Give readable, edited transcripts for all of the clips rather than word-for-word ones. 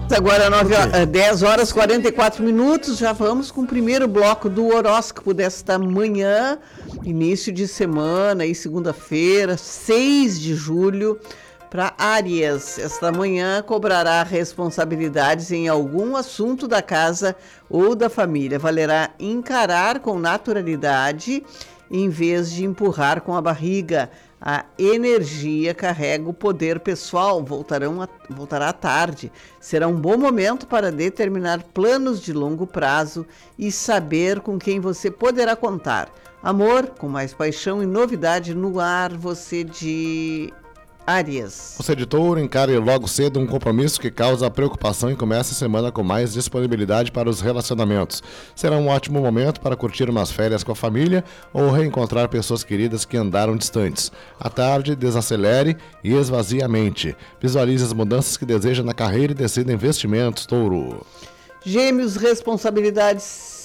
Agora 10 horas e 44 minutos, já vamos com o primeiro bloco do horóscopo desta manhã, início de semana e segunda-feira, 6 de julho, para Áries. Esta manhã cobrará responsabilidades em algum assunto da casa ou da família. Valerá encarar com naturalidade em vez de empurrar com a barriga. A energia carrega o poder pessoal, voltará à tarde. Será um bom momento para determinar planos de longo prazo e saber com quem você poderá contar. Amor, com mais paixão e novidade no ar, você de Áries. Você de Touro, encare logo cedo um compromisso que causa preocupação e comece a semana com mais disponibilidade para os relacionamentos. Será um ótimo momento para curtir umas férias com a família ou reencontrar pessoas queridas que andaram distantes. À tarde, desacelere e esvazie a mente. Visualize as mudanças que deseja na carreira e decida investimentos, Touro. Gêmeos, responsabilidades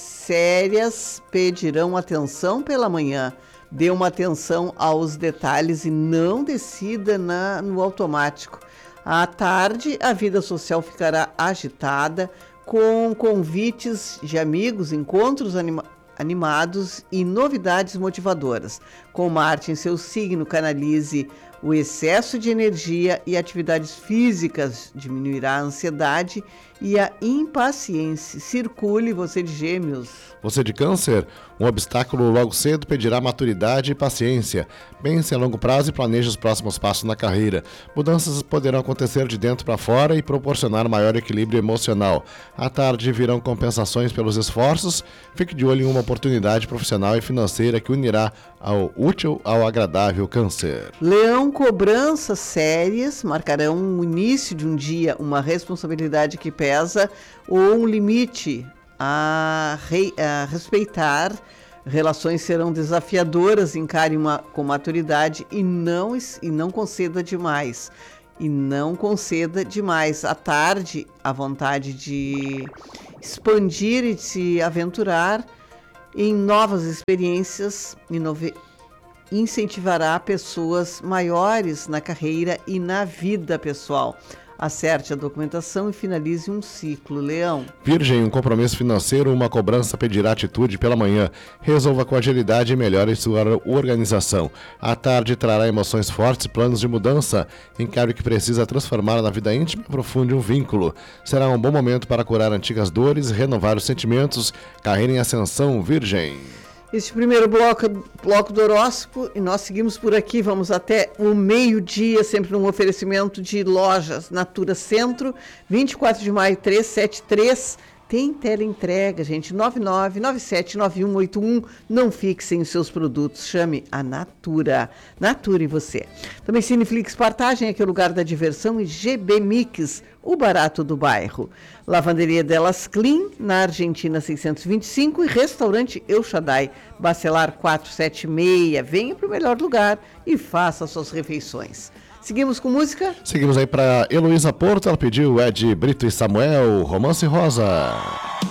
sérias pedirão atenção pela manhã. Dê uma atenção aos detalhes e não decida no automático. À tarde, a vida social ficará agitada, com convites de amigos, encontros animados e novidades motivadoras. Com Marte em seu signo, canalize o excesso de energia e atividades físicas, diminuirá a ansiedade e a impaciência. Circule, você de Gêmeos. Você de Câncer, um obstáculo logo cedo pedirá maturidade e paciência. Pense a longo prazo e planeje os próximos passos na carreira. Mudanças poderão acontecer de dentro para fora e proporcionar maior equilíbrio emocional. À tarde virão compensações pelos esforços. Fique de olho em uma oportunidade profissional e financeira que unirá ao útil ao agradável, Câncer. Leão, cobranças sérias marcarão o início de um dia, uma responsabilidade que pesa ou um limite a respeitar. Relações serão desafiadoras, encare com maturidade e não conceda demais. À tarde, a vontade de expandir e de se aventurar em novas experiências incentivará pessoas maiores na carreira e na vida pessoal. Acerte a documentação e finalize um ciclo, Leão. Virgem, um compromisso financeiro, uma cobrança pedirá atitude pela manhã. Resolva com agilidade e melhore sua organização. À tarde trará emoções fortes e planos de mudança. Encare o que precisa transformar na vida íntima e profunde um vínculo. Será um bom momento para curar antigas dores e renovar os sentimentos. Carreira em ascensão, Virgem. Este primeiro bloco do horóscopo, e nós seguimos por aqui, vamos até o meio-dia, sempre num oferecimento de lojas Natura Centro, 24 de maio 373, tem teleentrega, gente, 99979181, não fixem os seus produtos, chame a Natura e você. Também Cineflix Partage, aqui é o lugar da diversão, e GB Mix, o barato do bairro. Lavanderia Delas Clean, na Argentina 625, e restaurante El Shaddai, Bacelar 476. Venha para o melhor lugar e faça suas refeições. Seguimos com música? Seguimos aí para Heloísa Porto, ela pediu Ed Brito e Samuel, Romance Rosa.